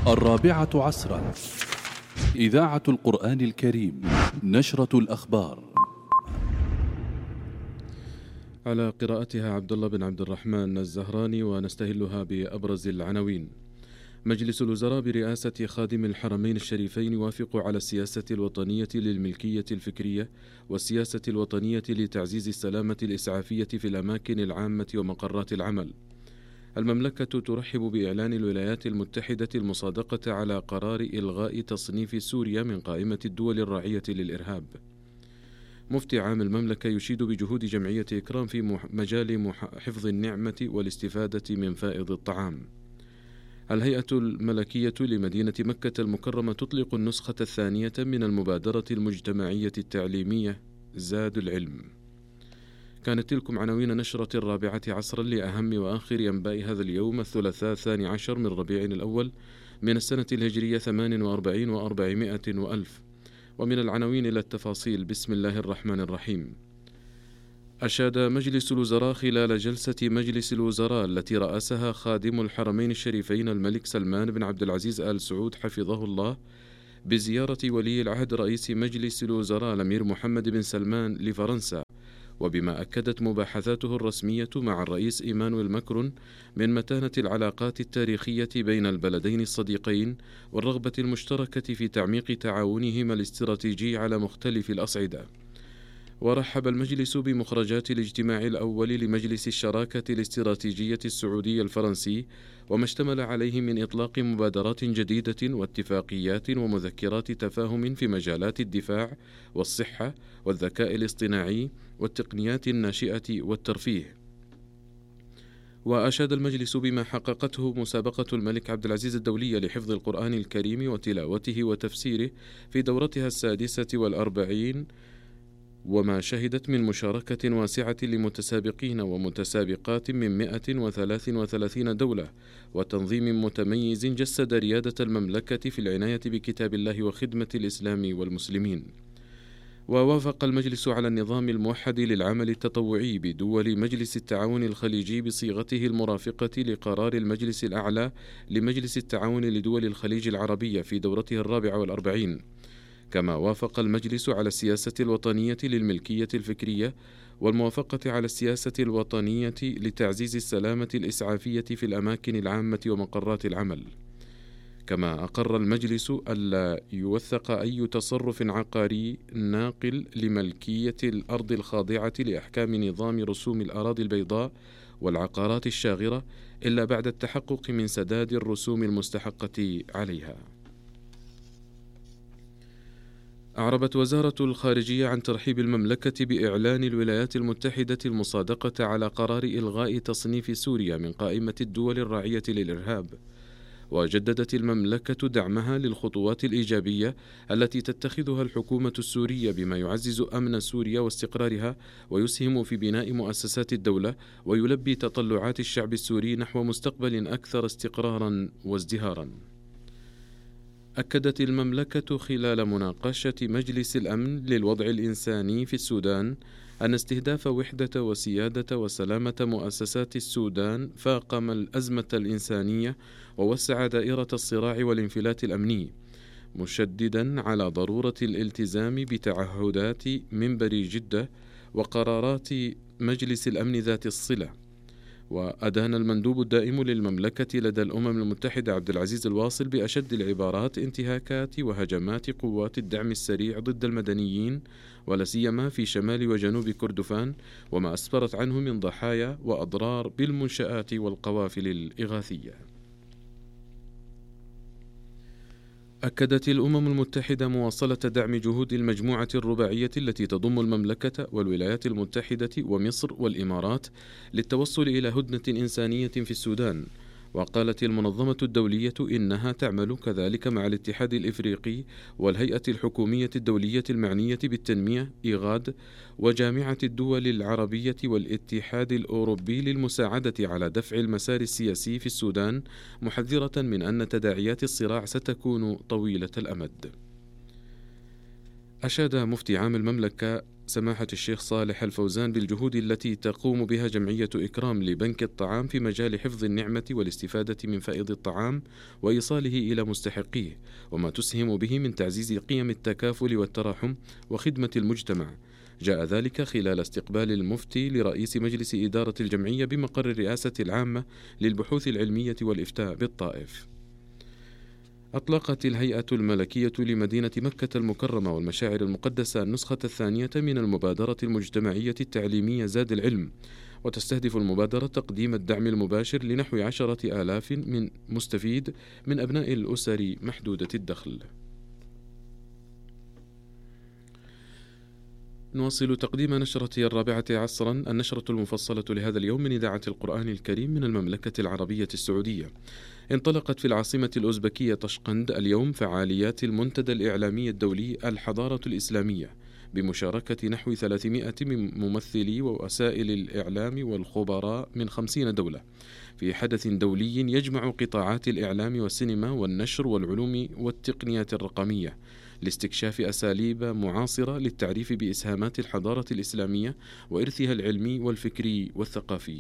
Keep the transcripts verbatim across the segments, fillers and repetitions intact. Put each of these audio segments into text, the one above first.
الرابعة عصرا، إذاعة القرآن الكريم، نشرة الأخبار. على قراءتها عبد الله بن عبد الرحمن الزهراني، ونستهلها بأبرز العناوين. مجلس الوزراء برئاسة خادم الحرمين الشريفين يوافق على السياسة الوطنية للملكية الفكرية والسياسة الوطنية لتعزيز السلامة الإسعافية في الأماكن العامة ومقرات العمل. المملكة ترحب بإعلان الولايات المتحدة المصادقة على قرار إلغاء تصنيف سوريا من قائمة الدول الراعية للإرهاب. مفتي عام المملكة يشيد بجهود جمعية إكرام في مجال حفظ النعمة والاستفادة من فائض الطعام. الهيئة الملكية لمدينة مكة المكرمة تطلق النسخة الثانية من المبادرة المجتمعية التعليمية زاد العلم. كانت تلكم عناوين نشرة الرابعة عصرا لأهم وآخر أنباء هذا اليوم الثلاثاء الثاني عشر من ربيع الأول من السنة الهجرية ثمان وأربعين وأربعمائة وألف. ومن العناوين إلى التفاصيل. بسم الله الرحمن الرحيم. أشاد مجلس الوزراء خلال جلسة مجلس الوزراء التي رأسها خادم الحرمين الشريفين الملك سلمان بن عبد العزيز آل سعود حفظه الله بزيارة ولي العهد رئيس مجلس الوزراء الأمير محمد بن سلمان لفرنسا، وبما أكدت مباحثاته الرسمية مع الرئيس إيمانويل ماكرون من متانة العلاقات التاريخية بين البلدين الصديقين والرغبة المشتركة في تعميق تعاونهما الاستراتيجي على مختلف الأصعدة. ورحب المجلس بمخرجات الاجتماع الأول لمجلس الشراكة الاستراتيجية السعودي الفرنسي وما اشتمل عليه من إطلاق مبادرات جديدة واتفاقيات ومذكرات تفاهم في مجالات الدفاع والصحة والذكاء الاصطناعي والتقنيات الناشئة والترفيه. وأشاد المجلس بما حققته مسابقة الملك عبد العزيز الدولية لحفظ القرآن الكريم وتلاوته وتفسيره في دورتها السادسة والأربعين، وما شهدت من مشاركة واسعة لمتسابقين ومتسابقات من مئة وثلاث وثلاثين دولة، وتنظيم متميز جسد ريادة المملكة في العناية بكتاب الله وخدمة الإسلام والمسلمين. ووافق المجلس على النظام الموحد للعمل التطوعي بدول مجلس التعاون الخليجي بصيغته المرافقة لقرار المجلس الأعلى لمجلس التعاون لدول الخليج العربية في دورته الرابعة والأربعين. كما وافق المجلس على السياسة الوطنية للملكية الفكرية والموافقة على السياسة الوطنية لتعزيز السلامة الإسعافية في الأماكن العامة ومقرات العمل. كما أقر المجلس ألا يوثق أي تصرف عقاري ناقل لملكية الأرض الخاضعة لأحكام نظام رسوم الأراضي البيضاء والعقارات الشاغرة إلا بعد التحقق من سداد الرسوم المستحقة عليها. أعربت وزارة الخارجية عن ترحيب المملكة بإعلان الولايات المتحدة المصادقة على قرار إلغاء تصنيف سوريا من قائمة الدول الراعية للإرهاب. وجددت المملكة دعمها للخطوات الإيجابية التي تتخذها الحكومة السورية بما يعزز أمن سوريا واستقرارها ويسهم في بناء مؤسسات الدولة ويلبي تطلعات الشعب السوري نحو مستقبل أكثر استقرارا وازدهارا. أكدت المملكة خلال مناقشة مجلس الأمن للوضع الإنساني في السودان أن استهداف وحدة وسيادة وسلامة مؤسسات السودان فاقم الأزمة الإنسانية ووسع دائرة الصراع والانفلات الأمني، مشددا على ضرورة الالتزام بتعهدات منبر جدة وقرارات مجلس الأمن ذات الصلة. وأدان المندوب الدائم للمملكة لدى الأمم المتحدة عبد العزيز الواصل بأشد العبارات انتهاكات وهجمات قوات الدعم السريع ضد المدنيين ولا سيما في شمال وجنوب كردفان وما أسفرت عنه من ضحايا وأضرار بالمنشآت والقوافل الإغاثية. أكدت الأمم المتحدة مواصلة دعم جهود المجموعة الرباعية التي تضم المملكة والولايات المتحدة ومصر والإمارات للتوصل إلى هدنة إنسانية في السودان. وقالت المنظمة الدولية إنها تعمل كذلك مع الاتحاد الإفريقي والهيئة الحكومية الدولية المعنية بالتنمية إيغاد وجامعة الدول العربية والاتحاد الأوروبي للمساعدة على دفع المسار السياسي في السودان، محذرة من أن تداعيات الصراع ستكون طويلة الأمد. أشاد مفتي عام المملكة سماحة الشيخ صالح الفوزان بالجهود التي تقوم بها جمعية إكرام لبنك الطعام في مجال حفظ النعمة والاستفادة من فائض الطعام وإيصاله إلى مستحقيه، وما تسهم به من تعزيز قيم التكافل والتراحم وخدمة المجتمع. جاء ذلك خلال استقبال المفتي لرئيس مجلس إدارة الجمعية بمقر الرئاسة العامة للبحوث العلمية والإفتاء بالطائف. أطلقت الهيئة الملكية لمدينة مكة المكرمة والمشاعر المقدسة النسخة الثانية من المبادرة المجتمعية التعليمية زاد العلم، وتستهدف المبادرة تقديم الدعم المباشر لنحو عشرة آلاف من مستفيد من أبناء الأسر محدودة الدخل. نواصل تقديم نشرة الرابعة عصرا، النشرة المفصلة لهذا اليوم من إذاعة القرآن الكريم من المملكة العربية السعودية. انطلقت في العاصمة الأوزبكية طشقند اليوم فعاليات المنتدى الإعلامي الدولي الحضارة الإسلامية بمشاركة نحو ثلاثمائة من ممثلي ووسائل الإعلام والخبراء من خمسين دولة، في حدث دولي يجمع قطاعات الإعلام والسينما والنشر والعلوم والتقنيات الرقمية لاستكشاف أساليب معاصرة للتعريف بإسهامات الحضارة الإسلامية وإرثها العلمي والفكري والثقافي.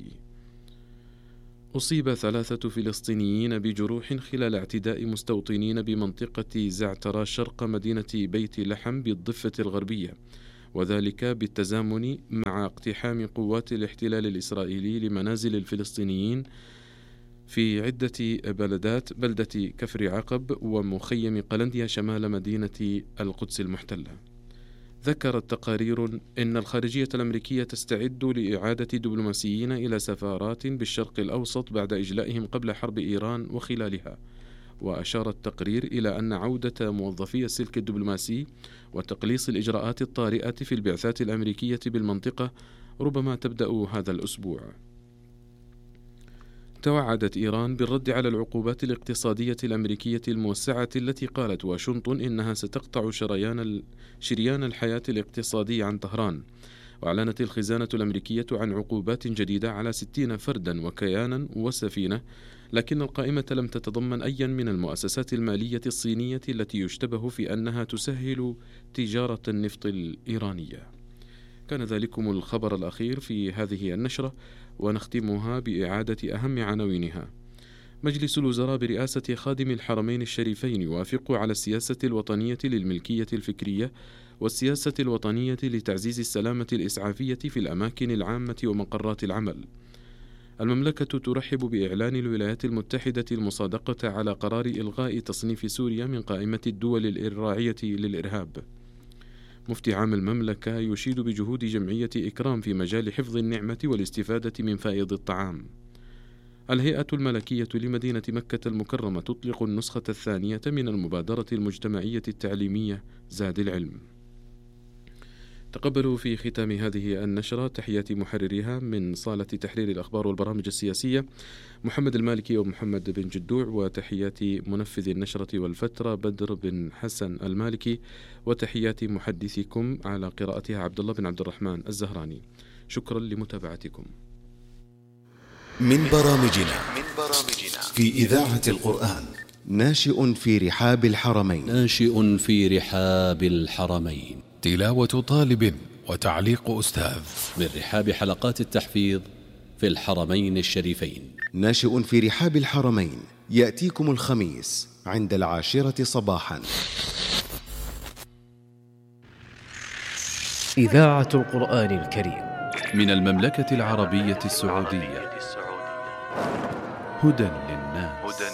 أصيب ثلاثة فلسطينيين بجروح خلال اعتداء مستوطنين بمنطقة زعترة شرق مدينة بيت لحم بالضفة الغربية، وذلك بالتزامن مع اقتحام قوات الاحتلال الإسرائيلي لمنازل الفلسطينيين في عدة بلدات بلدة كفر عقب ومخيم قلنديا شمال مدينة القدس المحتلة. ذكرت تقارير أن الخارجية الأمريكية تستعد لإعادة دبلوماسيين إلى سفارات بالشرق الأوسط بعد إجلائهم قبل حرب إيران وخلالها. وأشار التقرير إلى أن عودة موظفي السلك الدبلوماسي وتقليص الإجراءات الطارئة في البعثات الأمريكية بالمنطقة ربما تبدأ هذا الأسبوع. توعدت إيران بالرد على العقوبات الاقتصادية الأمريكية الموسعة التي قالت واشنطن إنها ستقطع شريان شريان الحياة الاقتصادي عن طهران. وأعلنت الخزانة الأمريكية عن عقوبات جديدة على ستين فردا وكيانا وسفينة، لكن القائمة لم تتضمن أيا من المؤسسات المالية الصينية التي يشتبه في أنها تسهل تجارة النفط الإيرانية. كان ذلكم الخبر الأخير في هذه النشرة، ونختمها بإعادة أهم عناوينها. مجلس الوزراء برئاسة خادم الحرمين الشريفين يوافق على السياسة الوطنية للملكية الفكرية والسياسة الوطنية لتعزيز السلامة الإسعافية في الأماكن العامة ومقرات العمل. المملكة ترحب بإعلان الولايات المتحدة المصادقة على قرار إلغاء تصنيف سوريا من قائمة الدول الراعية للإرهاب. مفتي عام المملكة يشيد بجهود جمعية إكرام في مجال حفظ النعمة والاستفادة من فائض الطعام. الهيئة الملكية لمدينة مكة المكرمة تطلق النسخة الثانية من المبادرة المجتمعية التعليمية زاد العلم. تقبلوا في ختام هذه النشرة تحيات محرريها من صالة تحرير الأخبار والبرامج السياسية محمد المالكي ومحمد بن جدوع، وتحيات منفذ النشرة والفترة بدر بن حسن المالكي، وتحيات محدثكم على قراءتها عبد الله بن عبد الرحمن الزهراني. شكرا لمتابعتكم. من برامجنا في إذاعة القرآن ناشئ في رحاب الحرمين ناشئ في رحاب الحرمين تلاوة طالب وتعليق أستاذ من رحاب حلقات التحفيظ في الحرمين الشريفين. ناشئ في رحاب الحرمين يأتيكم الخميس عند العاشرة صباحا. إذاعة القرآن الكريم من المملكة العربية السعودية. هدى